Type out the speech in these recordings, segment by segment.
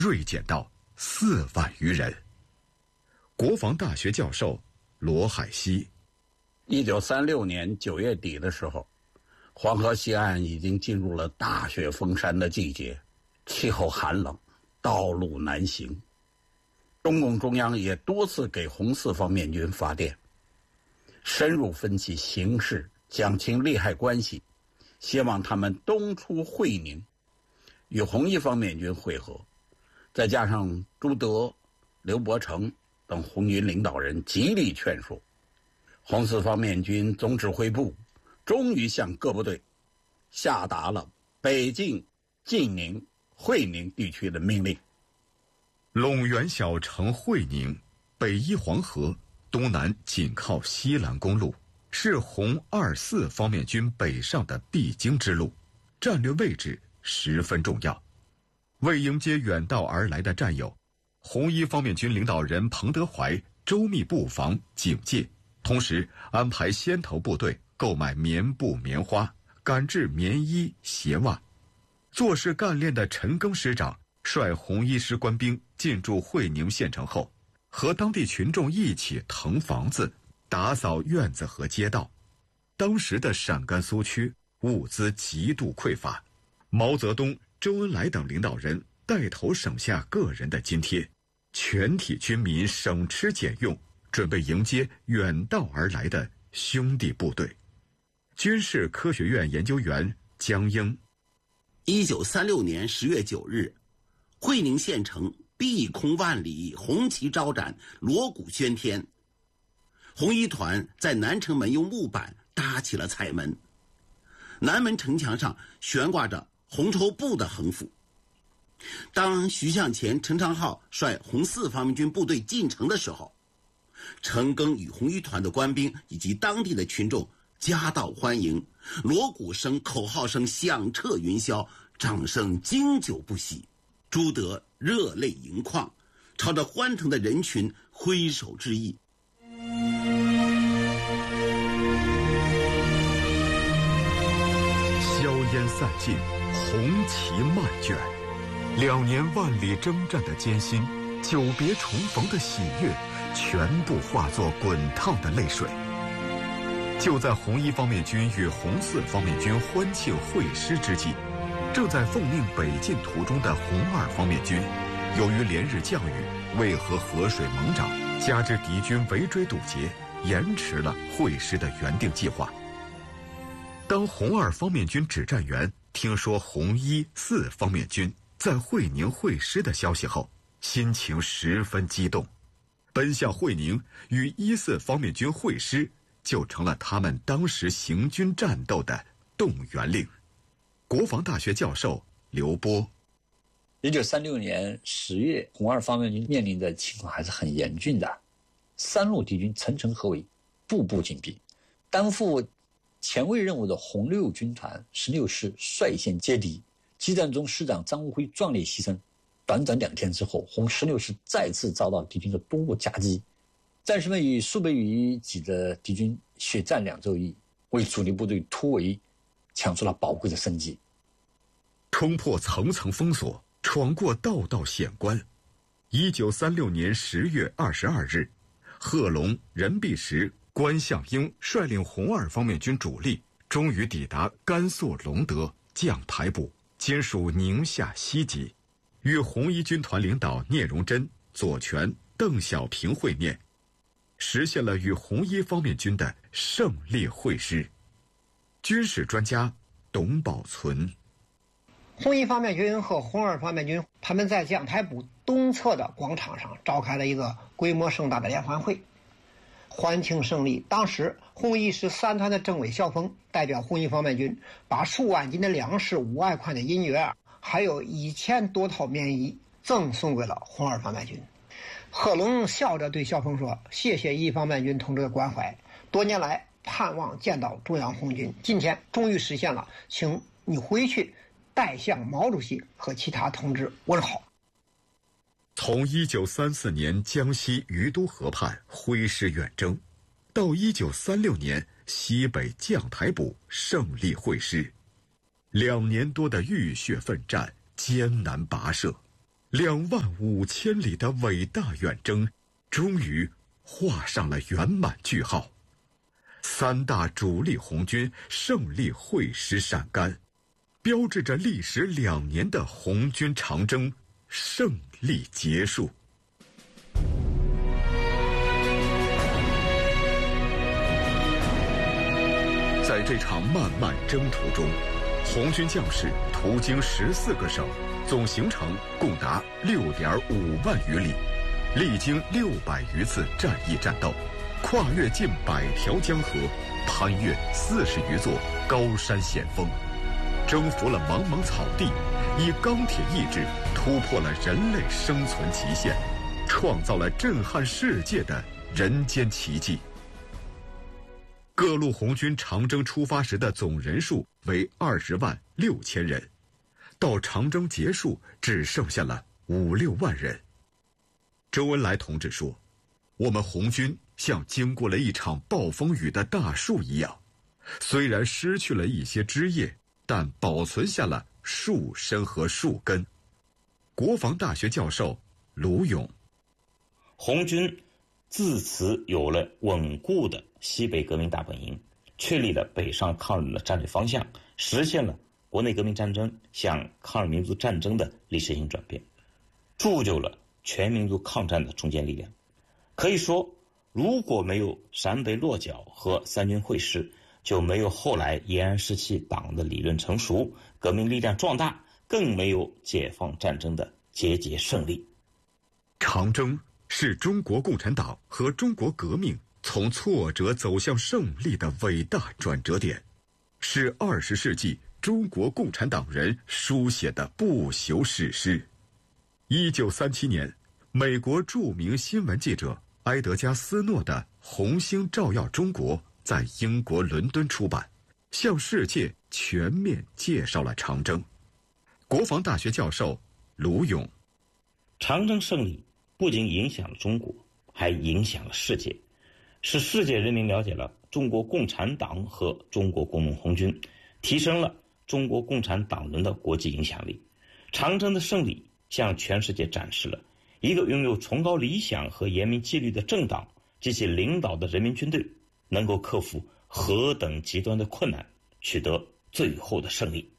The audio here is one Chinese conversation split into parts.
锐减到4万余人。国防大学教授罗海西 ，1936年9月底的时候，黄河西岸已经进入了大雪封山的季节，气候寒冷，道路难行。中共中央也多次给红四方面军发电，深入分析形势，讲清利害关系，希望他们东出会宁，与红一方面军会合。再加上朱德、刘伯承等红军领导人极力劝说，红四方面军总指挥部终于向各部队下达了北进晋宁、会宁地区的命令。 陇源小城会宁，北依黄河，东南紧靠西兰公路，是红2、4方面军北上的必经之路，战略位置十分重要。为迎接远道而来的战友，红一方面军领导人彭德怀周密布防警戒，同时安排先头部队购买棉布棉花，赶制棉衣鞋袜。做事干练的陈赓师长率红一师官兵进驻会宁县城后，和当地群众一起腾房子，打扫院子和街道。当时的陕甘苏区物资极度匮乏，毛泽东、周恩来等领导人带头省下个人的津贴，全体军民省吃俭用，准备迎接远道而来的兄弟部队。军事科学院研究员江英 ，1936年10月9日，会宁县城碧空万里，红旗招展，锣鼓喧天。红一团在南城门用木板搭起了彩门，南门城墙上悬挂着红绸布的横幅。当徐向前、陈昌浩率红四方面军部队进城的时候，陈赓与红一团的官兵以及当地的群众夹道欢迎，锣鼓声、口号声响彻云霄，掌声经久不息。朱德热泪盈眶，朝着欢腾的人群挥手致意。 硝烟散尽，红旗漫卷，2年万里征战的艰辛，久别重逢的喜悦，全部化作滚烫的泪水。就在红一方面军与红四方面军欢庆会师之际，正在奉命北进途中的红2方面军，由于连日降雨，渭河河水猛涨，加之敌军围追堵截，延迟了会师的原定计划。当红2方面军指战员听说红1、4方面军在会宁会师的消息后，心情十分激动，奔向会宁与1、4方面军会师，就成了他们当时行军战斗的动员令。国防大学教授刘波 ，1936年10月，红2方面军面临的情况还是很严峻的，三路敌军层层合围，步步紧逼。担负前卫任务的红6军团16师率先接敌，激战中师长张吾辉壮烈牺牲。短短2天之后，红16师再次遭到敌军的多路夹击，战士们与数百余己的敌军血战2周一，为主力部队突围抢出了宝贵的生机。 冲破层层封锁，闯过道道险关。1936年10月22日，贺龙、任弼时、关向英率领红2方面军主力，终于抵达甘肃隆德绛台堡，今属宁夏西级，与红一军团领导聂荣臻、左权、邓小平会面，实现了与红一方面军的胜利会师。军事专家董宝存， 红一方面军和红2方面军，他们在绛台堡东侧的广场上召开了一个规模盛大的联欢会，欢庆胜利。当时红一师3团的政委肖峰代表红一方面军，把数万斤的粮食、5万块的银元，还有1000多套棉衣赠送给了红2方面军。贺龙笑着对肖峰说：“谢谢1方面军同志的关怀，多年来盼望见到中央红军，今天终于实现了，请你回去代向毛主席和其他同志问好。” 从1934年江西于都河畔挥师远征，到1936年西北绛台堡胜利会师，2年多的浴血奋战，艰难跋涉， 25000里的伟大远征，终于画上了圆满句号。3大主力红军胜利会师陕甘，标志着历时2年的红军长征胜利结束。在这场漫漫征途中，红军将士途经14个省，总行程共达6.5万余里，历经600余次战役战斗，跨越近100条江河，攀越40余座高山险峰，征服了茫茫草地，以钢铁意志突破了人类生存极限，创造了震撼世界的人间奇迹。各路红军长征出发时的总人数为20万6千人，到长征结束只剩下了5、6万人。周恩来同志说，我们红军像经过了一场暴风雨的大树一样，虽然失去了一些枝叶，但保存下了树身和树根。国防大学教授卢勇， 红军自此有了稳固的西北革命大本营，确立了北上抗日的战略方向，实现了国内革命战争向抗日民族战争的历史性转变，铸就了全民族抗战的中坚力量。可以说，如果没有陕北落脚和三军会师，就没有后来延安时期党的理论成熟，革命力量壮大，更没有解放战争的节节胜利。 长征是中国共产党和中国革命从挫折走向胜利的伟大转折点，是20世纪中国共产党人书写的不朽史诗。1937年，美国著名新闻记者埃德加·斯诺的《红星照耀中国》在英国伦敦出版，向世界全面介绍了长征。国防大学教授卢勇， 长征胜利不仅影响了中国，还影响了世界，使世界人民了解了中国共产党和中国国民红军，提升了中国共产党人的国际影响力。长征的胜利向全世界展示了一个拥有崇高理想和严明纪律的政党及其领导的人民军队能够克服何等极端的困难，取得最后的胜利。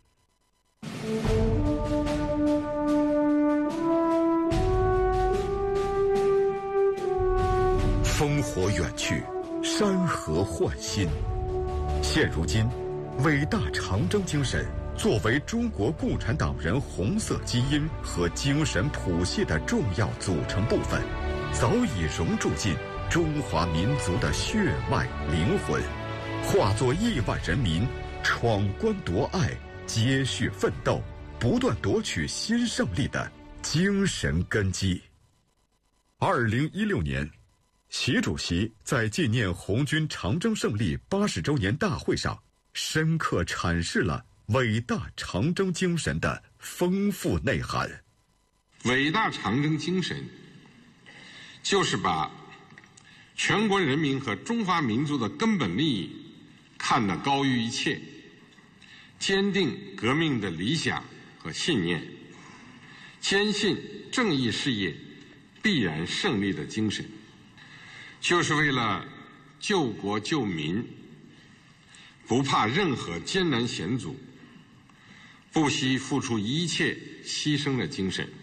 烽火远去，山河焕新。现如今，伟大长征精神作为中国共产党人红色基因和精神谱系的重要组成部分，早已融入进中华民族的血脉灵魂，化作亿万人民闯关夺爱、接续奋斗、不断夺取新胜利的精神根基。2016年，习主席在纪念红军长征胜利80周年大会上，深刻阐释了伟大长征精神的丰富内涵。 伟大长征精神就是把全国人民和中华民族的根本利益看得高于一切，坚定革命的理想和信念，坚信正义事业必然胜利的精神，就是为了救国救民，不怕任何艰难险阻，不惜付出一切牺牲的精神，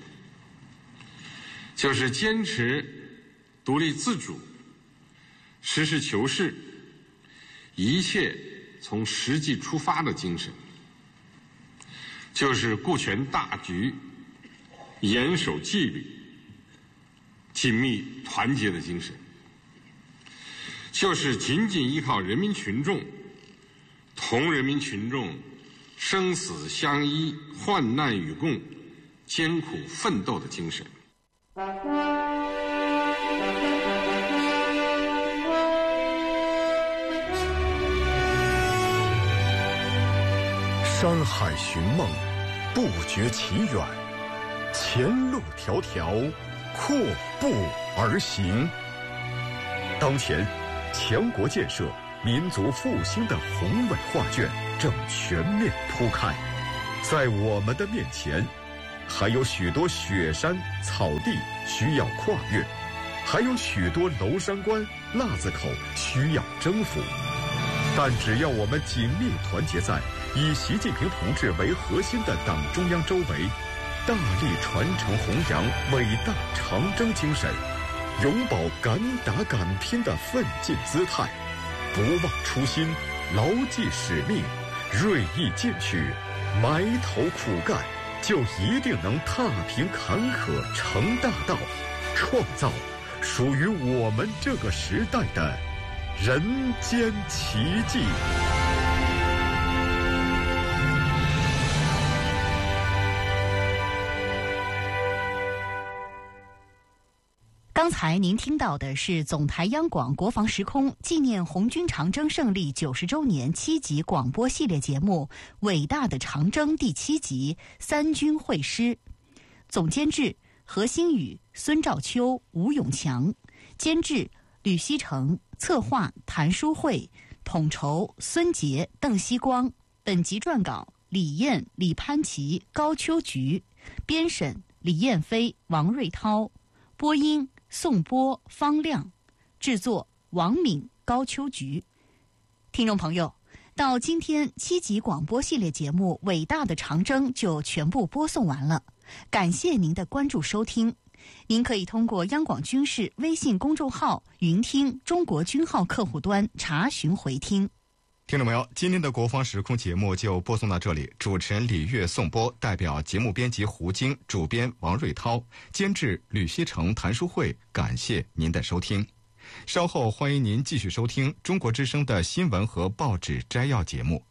就是坚持独立自主、实事求是、一切从实际出发的精神，就是顾全大局、严守纪律、紧密团结的精神，就是紧紧依靠人民群众，同人民群众生死相依、患难与共、艰苦奋斗的精神。 山海寻梦，不觉其远，前路迢迢，阔步而行。当前，强国建设、民族复兴的宏伟画卷正全面铺开，在我们的面前， 还有许多雪山草地需要跨越，还有许多娄山关、腊子口需要征服。但只要我们紧密团结在以习近平同志为核心的党中央周围，大力传承弘扬伟大长征精神，永葆敢打敢拼的奋进姿态，不忘初心，牢记使命，锐意进取，埋头苦干，就一定能踏平坎坷，成大道，创造属于我们这个时代的人间奇迹。 刚才您听到的是总台央广国防时空纪念红军长征胜利90周年7集广播系列节目《伟大的长征》第7集三军会师，总监制何新宇、孙兆秋、吴永强，监制吕锡成，策划谭书慧，统筹孙杰、邓锡光。本集撰稿李艳、李潘琪、高秋菊，编审李艳飞、王瑞涛，播音宋波、方亮，制作王敏、高秋菊。听众朋友，到今天7集广播系列节目《伟大的长征》就全部播送完了，感谢您的关注收听。您可以通过央广军事微信公众号、云听中国军号客户端查询回听。 听众朋友，今天的国防时空节目就播送到这里。主持人李月、宋波，代表节目编辑胡晶，主编王瑞涛，监制吕锡成、谭书慧，感谢您的收听。稍后欢迎您继续收听中国之声的新闻和报纸摘要节目。